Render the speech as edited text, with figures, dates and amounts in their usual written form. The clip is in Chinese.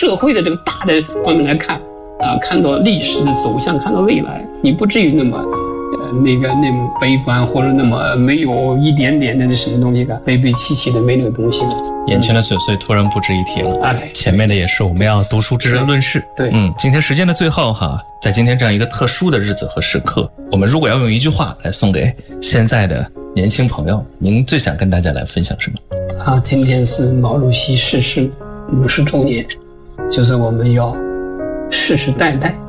社会的这个大的方面来看看到历史的走向，看到未来，你不至于那么那么悲观，或者那么没有一点点的什么东西悲悲戚戚的，没那个东西了。 眼前的琐碎突然不值一提了。前面的也是我们要读书知人论事。 对， 今天时间的最后在今天这样一个特殊的日子和时刻，我们如果要用一句话来送给现在的年轻朋友，您最想跟大家来分享什么？ 今天是毛主席逝世50周年，就是我们要世世代代